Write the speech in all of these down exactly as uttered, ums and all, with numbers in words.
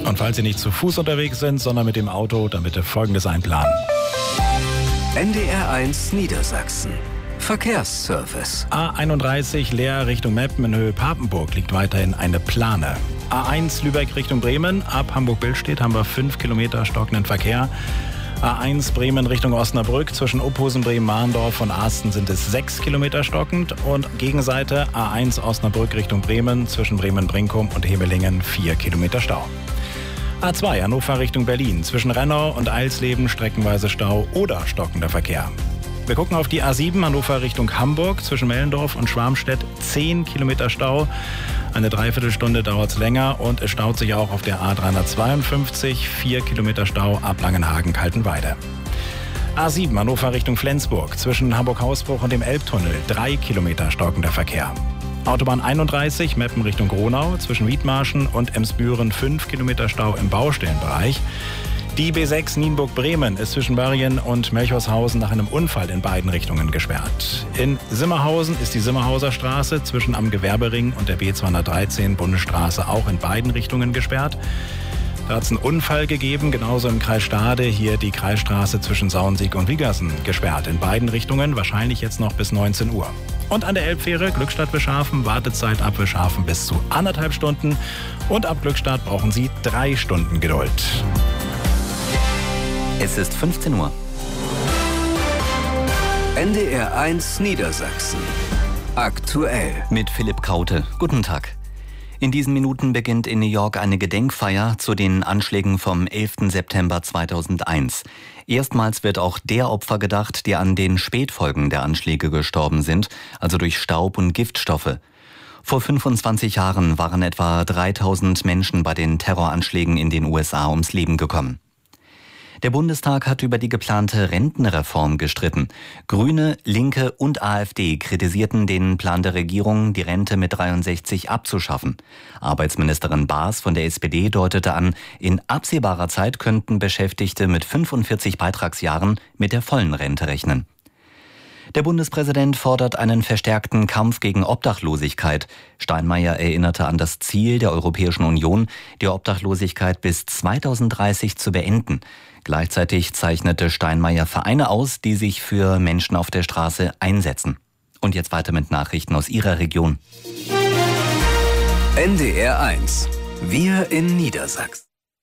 Und falls Sie nicht zu Fuß unterwegs sind, sondern mit dem Auto, dann bitte Folgendes einplanen. N D R eins Niedersachsen. Verkehrsservice. A einunddreißig Leer Richtung Meppen in Höhe Papenburg liegt weiterhin eine Plane. A eins Lübeck Richtung Bremen. Ab Hamburg-Billstedt haben wir fünf Kilometer stockenden Verkehr. A eins Bremen Richtung Osnabrück. Zwischen Uphusen, Bremen-Mahndorf und Asten sind es sechs Kilometer stockend. Und Gegenseite A eins Osnabrück Richtung Bremen. Zwischen Bremen-Brinkum und Hemelingen vier Kilometer Stau. A zwei Hannover Richtung Berlin. Zwischen Rennau und Eilsleben streckenweise Stau oder stockender Verkehr. Wir gucken auf die A sieben Hannover Richtung Hamburg. Zwischen Mellendorf und Schwarmstedt zehn Kilometer Stau. Eine Dreiviertelstunde dauert es länger und es staut sich auch auf der A dreihundertzweiundfünfzig. vier Kilometer Stau ab Langenhagen-Kaltenweide. A sieben Hannover Richtung Flensburg. Zwischen Hamburg-Hausbruch und dem Elbtunnel drei Kilometer stockender Verkehr. Autobahn einunddreißig Meppen Richtung Gronau. Zwischen Wiedmarschen und Emsbüren fünf Kilometer Stau im Baustellenbereich. Die B sechs Nienburg-Bremen ist zwischen Börrien und Melchorshausen nach einem Unfall in beiden Richtungen gesperrt. In Simmerhausen ist die Simmerhauser Straße zwischen am Gewerbering und der B zweihundertdreizehn Bundesstraße auch in beiden Richtungen gesperrt. Da hat es einen Unfall gegeben, genauso im Kreis Stade, hier die Kreisstraße zwischen Sauensiek und Wiegersen gesperrt. In beiden Richtungen, wahrscheinlich jetzt noch bis neunzehn Uhr. Und an der Elbfähre Glückstadt-Wischhafen, Wartezeit ab Wischhafen bis zu anderthalb Stunden. Und ab Glückstadt brauchen Sie drei Stunden Geduld. Es ist fünfzehn Uhr. N D R eins Niedersachsen. Aktuell. Mit Philipp Kaute. Guten Tag. In diesen Minuten beginnt in New York eine Gedenkfeier zu den Anschlägen vom elften September zweitausendeins. Erstmals wird auch der Opfer gedacht, die an den Spätfolgen der Anschläge gestorben sind, also durch Staub und Giftstoffe. Vor fünfundzwanzig Jahren waren etwa dreitausend Menschen bei den Terroranschlägen in den U S A ums Leben gekommen. Der Bundestag hat über die geplante Rentenreform gestritten. Grüne, Linke und AfD kritisierten den Plan der Regierung, die Rente mit dreiundsechzig abzuschaffen. Arbeitsministerin Baas von der S P D deutete an, in absehbarer Zeit könnten Beschäftigte mit fünfundvierzig Beitragsjahren mit der vollen Rente rechnen. Der Bundespräsident fordert einen verstärkten Kampf gegen Obdachlosigkeit. Steinmeier erinnerte an das Ziel der Europäischen Union, die Obdachlosigkeit bis zweitausenddreißig zu beenden. Gleichzeitig zeichnete Steinmeier Vereine aus, die sich für Menschen auf der Straße einsetzen. Und jetzt weiter mit Nachrichten aus Ihrer Region. N D R eins. Wir in Niedersachsen.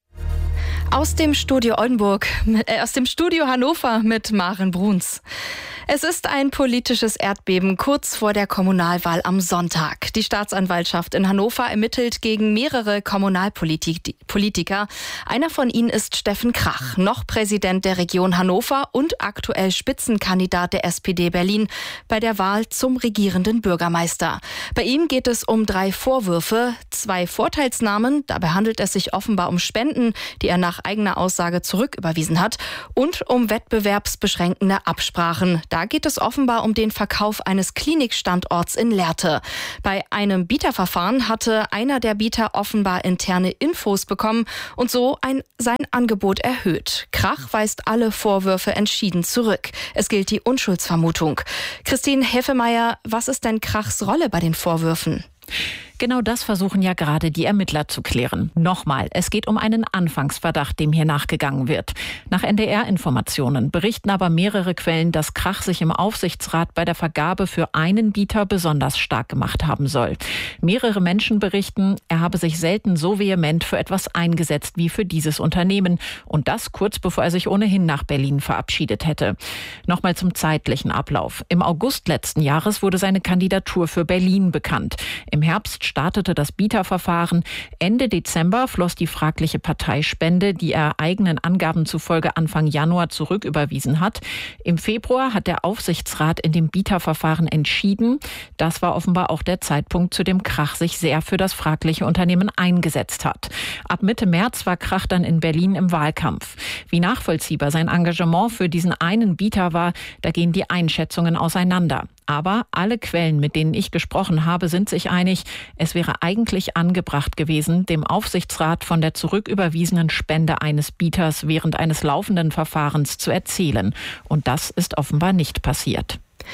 Aus dem Studio Oldenburg, äh, aus dem Studio Hannover mit Maren Bruns. Es ist ein politisches Erdbeben kurz vor der Kommunalwahl am Sonntag. Die Staatsanwaltschaft in Hannover ermittelt gegen mehrere Kommunalpolitiker. Einer von ihnen ist Steffen Krach, noch Präsident der Region Hannover und aktuell Spitzenkandidat der S P D Berlin bei der Wahl zum regierenden Bürgermeister. Bei ihm geht es um drei Vorwürfe, zwei Vorteilsnahmen, dabei handelt es sich offenbar um Spenden, die er nach eigener Aussage zurücküberwiesen hat, und um wettbewerbsbeschränkende Absprachen. Da geht es offenbar um den Verkauf eines Klinikstandorts in Lehrte. Bei einem Bieterverfahren hatte einer der Bieter offenbar interne Infos bekommen und so ein, sein Angebot erhöht. Krach weist alle Vorwürfe entschieden zurück. Es gilt die Unschuldsvermutung. Christine Hefemeyer, was ist denn Krachs Rolle bei den Vorwürfen? Genau das versuchen ja gerade die Ermittler zu klären. Nochmal, es geht um einen Anfangsverdacht, dem hier nachgegangen wird. Nach N D R-Informationen berichten aber mehrere Quellen, dass Krach sich im Aufsichtsrat bei der Vergabe für einen Bieter besonders stark gemacht haben soll. Mehrere Menschen berichten, er habe sich selten so vehement für etwas eingesetzt wie für dieses Unternehmen. Und das kurz bevor er sich ohnehin nach Berlin verabschiedet hätte. Nochmal zum zeitlichen Ablauf. Im August letzten Jahres wurde seine Kandidatur für Berlin bekannt. Im Herbst startete das Bieterverfahren. Ende Dezember floss die fragliche Parteispende, die er eigenen Angaben zufolge Anfang Januar zurücküberwiesen hat. Im Februar hat der Aufsichtsrat in dem Bieterverfahren entschieden. Das war offenbar auch der Zeitpunkt, zu dem Krach sich sehr für das fragliche Unternehmen eingesetzt hat. Ab Mitte März war Krach dann in Berlin im Wahlkampf. Wie nachvollziehbar sein Engagement für diesen einen Bieter war, da gehen die Einschätzungen auseinander. Aber alle Quellen, mit denen ich gesprochen habe, sind sich einig, es wäre eigentlich angebracht gewesen, dem Aufsichtsrat von der zurücküberwiesenen Spende eines Bieters während eines laufenden Verfahrens zu erzählen. Und das ist offenbar nicht passiert.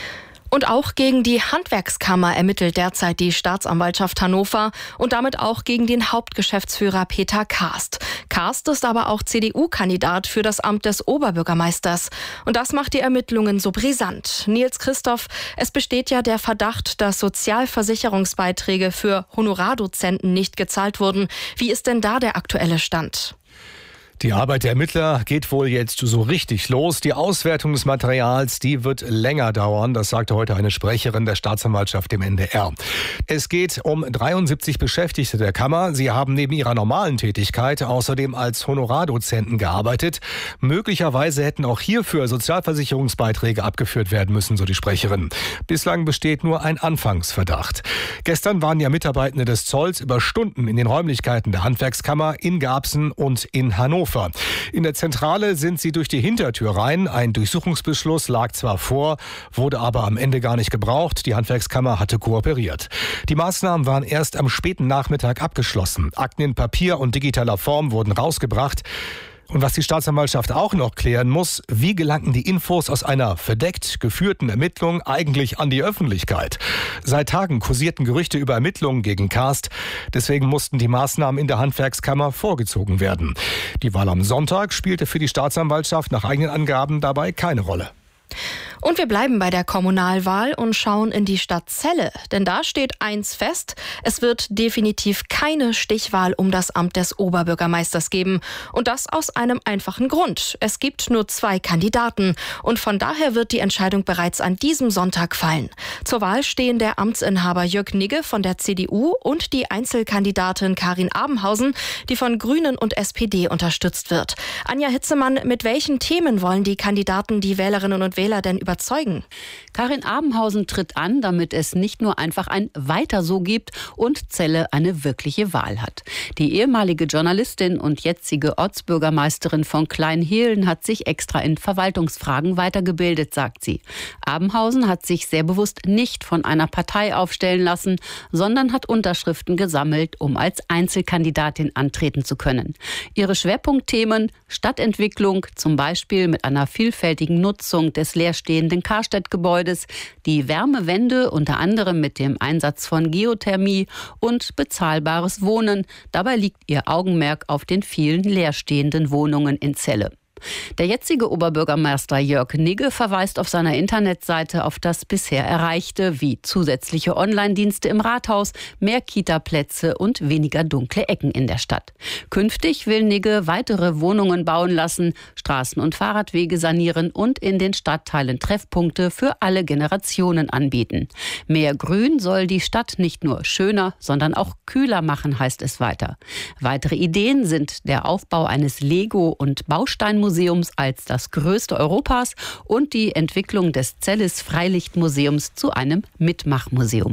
Und auch gegen die Handwerkskammer ermittelt derzeit die Staatsanwaltschaft Hannover und damit auch gegen den Hauptgeschäftsführer Peter Karst. Karst ist aber auch C D U-Kandidat für das Amt des Oberbürgermeisters. Und das macht die Ermittlungen so brisant. Nils Christoph, es besteht ja der Verdacht, dass Sozialversicherungsbeiträge für Honorardozenten nicht gezahlt wurden. Wie ist denn da der aktuelle Stand? Die Arbeit der Ermittler geht wohl jetzt so richtig los. Die Auswertung des Materials, die wird länger dauern. Das sagte heute eine Sprecherin der Staatsanwaltschaft im N D R. Es geht um dreiundsiebzig Beschäftigte der Kammer. Sie haben neben ihrer normalen Tätigkeit außerdem als Honorardozenten gearbeitet. Möglicherweise hätten auch hierfür Sozialversicherungsbeiträge abgeführt werden müssen, so die Sprecherin. Bislang besteht nur ein Anfangsverdacht. Gestern waren ja Mitarbeitende des Zolls über Stunden in den Räumlichkeiten der Handwerkskammer in Garbsen und in Hannover. In der Zentrale sind sie durch die Hintertür rein. Ein Durchsuchungsbeschluss lag zwar vor, wurde aber am Ende gar nicht gebraucht. Die Handwerkskammer hatte kooperiert. Die Maßnahmen waren erst am späten Nachmittag abgeschlossen. Akten in Papier und digitaler Form wurden rausgebracht. Und was die Staatsanwaltschaft auch noch klären muss, wie gelangten die Infos aus einer verdeckt geführten Ermittlung eigentlich an die Öffentlichkeit? Seit Tagen kursierten Gerüchte über Ermittlungen gegen Karst. Deswegen mussten die Maßnahmen in der Handwerkskammer vorgezogen werden. Die Wahl am Sonntag spielte für die Staatsanwaltschaft nach eigenen Angaben dabei keine Rolle. Und wir bleiben bei der Kommunalwahl und schauen in die Stadt Celle. Denn da steht eins fest, es wird definitiv keine Stichwahl um das Amt des Oberbürgermeisters geben. Und das aus einem einfachen Grund. Es gibt nur zwei Kandidaten. Und von daher wird die Entscheidung bereits an diesem Sonntag fallen. Zur Wahl stehen der Amtsinhaber Jörg Nigge von der C D U und die Einzelkandidatin Karin Abenhausen, die von Grünen und S P D unterstützt wird. Anja Hitzemann, mit welchen Themen wollen die Kandidaten die Wählerinnen und Wähler denn überzeugen? überzeugen? Karin Abenhausen tritt an, damit es nicht nur einfach ein Weiter so gibt und Celle eine wirkliche Wahl hat. Die ehemalige Journalistin und jetzige Ortsbürgermeisterin von Kleinhehlen hat sich extra in Verwaltungsfragen weitergebildet, sagt sie. Abenhausen hat sich sehr bewusst nicht von einer Partei aufstellen lassen, sondern hat Unterschriften gesammelt, um als Einzelkandidatin antreten zu können. Ihre Schwerpunktthemen: Stadtentwicklung, zum Beispiel mit einer vielfältigen Nutzung des leerstehenden Karstädt-Gebäudes, die Wärmewende unter anderem mit dem Einsatz von Geothermie und bezahlbares Wohnen. Dabei liegt ihr Augenmerk auf den vielen leerstehenden Wohnungen in Celle. Der jetzige Oberbürgermeister Jörg Nigge verweist auf seiner Internetseite auf das bisher Erreichte, wie zusätzliche Online-Dienste im Rathaus, mehr Kita-Plätze und weniger dunkle Ecken in der Stadt. Künftig will Nigge weitere Wohnungen bauen lassen, Straßen und Fahrradwege sanieren und in den Stadtteilen Treffpunkte für alle Generationen anbieten. Mehr Grün soll die Stadt nicht nur schöner, sondern auch kühler machen, heißt es weiter. Weitere Ideen sind der Aufbau eines Lego- und Bausteinmuseums als das größte Europas und die Entwicklung des Celles Freilichtmuseums zu einem Mitmachmuseum.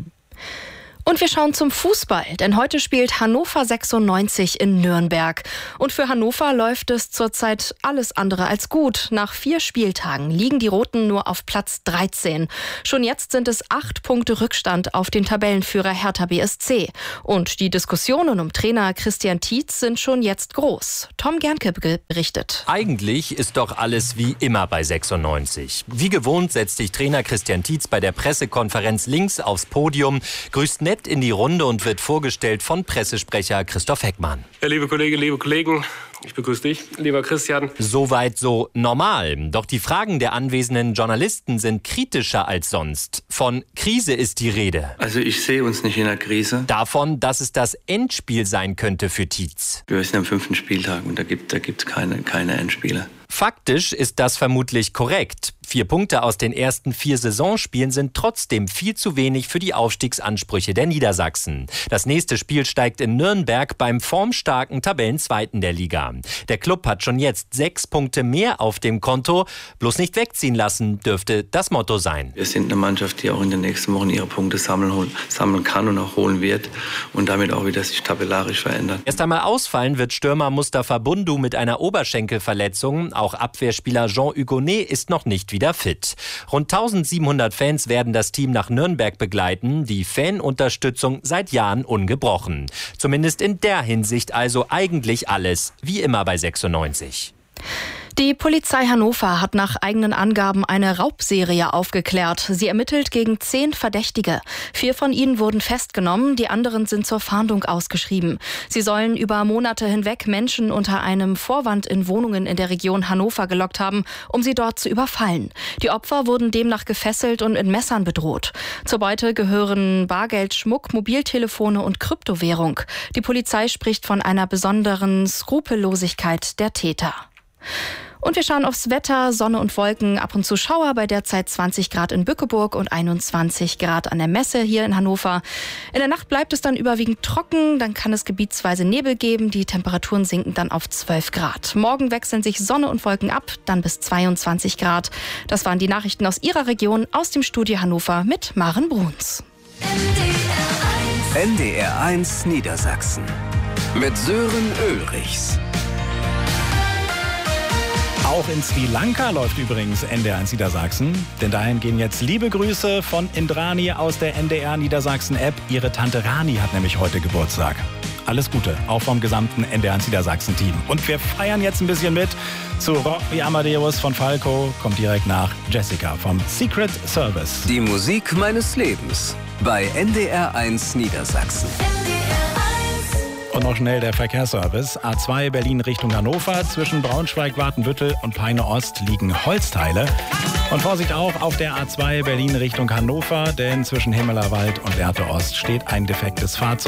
Und wir schauen zum Fußball, denn heute spielt Hannover sechsundneunzig in Nürnberg. Und für Hannover läuft es zurzeit alles andere als gut. Nach vier Spieltagen liegen die Roten nur auf Platz dreizehn. Schon jetzt sind es acht Punkte Rückstand auf den Tabellenführer Hertha B S C. Und die Diskussionen um Trainer Christian Tietz sind schon jetzt groß. Tom Gernke berichtet. Eigentlich ist doch alles wie immer bei sechsundneunzig. Wie gewohnt setzt sich Trainer Christian Tietz bei der Pressekonferenz links aufs Podium, grüßt nett in die Runde und wird vorgestellt von Pressesprecher Christoph Heckmann. Ja, liebe Kolleginnen, liebe Kollegen, ich begrüße dich, lieber Christian. Soweit so normal. Doch die Fragen der anwesenden Journalisten sind kritischer als sonst. Von Krise ist die Rede. Also ich sehe uns nicht in einer Krise. Davon, dass es das Endspiel sein könnte für Tietz. Wir sind am fünften Spieltag und da gibt es da keine, keine Endspiele. Faktisch ist das vermutlich korrekt. Vier Punkte aus den ersten vier Saisonspielen sind trotzdem viel zu wenig für die Aufstiegsansprüche der Niedersachsen. Das nächste Spiel steigt in Nürnberg beim formstarken Tabellenzweiten der Liga. Der Klub hat schon jetzt sechs Punkte mehr auf dem Konto. Bloß nicht wegziehen lassen dürfte das Motto sein. Wir sind eine Mannschaft, die auch in den nächsten Wochen ihre Punkte sammeln, sammeln kann und auch holen wird und damit auch wieder sich tabellarisch verändern. Erst einmal ausfallen wird Stürmer Mustafa Bundu mit einer Oberschenkelverletzung. Auch Abwehrspieler Jean Hugonet ist noch nicht wieder fit. Rund eintausendsiebenhundert Fans werden das Team nach Nürnberg begleiten. Die Fanunterstützung seit Jahren ungebrochen. Zumindest in der Hinsicht also eigentlich alles wie immer bei sechsundneunzig. Die Polizei Hannover hat nach eigenen Angaben eine Raubserie aufgeklärt. Sie ermittelt gegen zehn Verdächtige. Vier von ihnen wurden festgenommen, die anderen sind zur Fahndung ausgeschrieben. Sie sollen über Monate hinweg Menschen unter einem Vorwand in Wohnungen in der Region Hannover gelockt haben, um sie dort zu überfallen. Die Opfer wurden demnach gefesselt und mit Messern bedroht. Zur Beute gehören Bargeld, Schmuck, Mobiltelefone und Kryptowährung. Die Polizei spricht von einer besonderen Skrupellosigkeit der Täter. Und wir schauen aufs Wetter, Sonne und Wolken, ab und zu Schauer bei derzeit zwanzig Grad in Bückeburg und einundzwanzig Grad an der Messe hier in Hannover. In der Nacht bleibt es dann überwiegend trocken, dann kann es gebietsweise Nebel geben, die Temperaturen sinken dann auf zwölf Grad. Morgen wechseln sich Sonne und Wolken ab, dann bis zweiundzwanzig Grad. Das waren die Nachrichten aus Ihrer Region, aus dem Studio Hannover mit Maren Bruns. N D R eins Niedersachsen mit Sören Ulrichs. Auch in Sri Lanka läuft übrigens N D R eins Niedersachsen. Denn dahin gehen jetzt liebe Grüße von Indrani aus der N D R Niedersachsen-App. Ihre Tante Rani hat nämlich heute Geburtstag. Alles Gute, auch vom gesamten N D R eins Niedersachsen-Team. Und wir feiern jetzt ein bisschen mit. Zu Rock wie Amadeus von Falco kommt direkt nach Jessica vom Secret Service. Die Musik meines Lebens bei N D R eins Niedersachsen. Und noch schnell der Verkehrsservice. A zwei Berlin Richtung Hannover. Zwischen Braunschweig, Watenbüttel und Peine Ost liegen Holzteile. Und Vorsicht auch auf der A zwei Berlin Richtung Hannover, denn zwischen Himmelerwald und Lehrte Ost steht ein defektes Fahrzeug.